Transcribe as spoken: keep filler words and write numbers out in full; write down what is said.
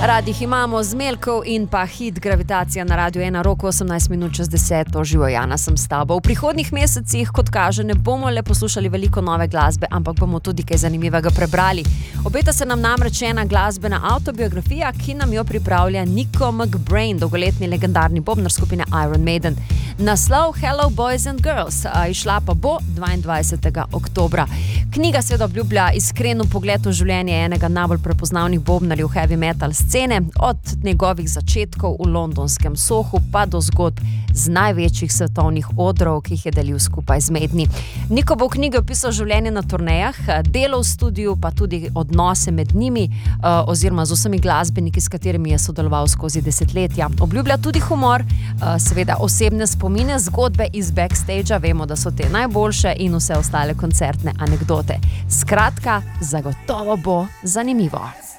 Radi jih imamo z Melkov in pa hit Gravitacija na Radiu ena, Rok osemnajst minut čez deseto. Živo, Jana sem s tabo. V prihodnjih mesecih, kot kaže, ne bomo le poslušali veliko nove glasbe, ampak bomo tudi kaj zanimivega prebrali. Obeta se nam namreč ena glasbena autobiografija, ki nam jo pripravlja Nico McBrain, dolgoletni legendarni bobnar skupine Iron Maiden. Naslov Hello Boys and Girls, išla pa bo dvaindvajsetega oktobra. Knjiga seveda obljublja iskren pogled v življenje enega najbolj prepoznavnih bobnarjev heavy metal scene, od njegovih začetkov v londonskem Sohu pa do zgodb z največjih svetovnih odrov, ki jih je delil skupaj z Maideni. Nico bo v knjigi opisal življenje na turnejah, delo v studiu, pa tudi odnose med njimi oziroma z vsemi glasbeniki, s katerimi je sodeloval skozi desetletja. Obljublja tudi humor, seveda osebne spomine, zgodbe iz backstagea, vemo, da so te najboljše, in vse ostale koncertne anekdote. Skratka, zagotovo bo zanimivo.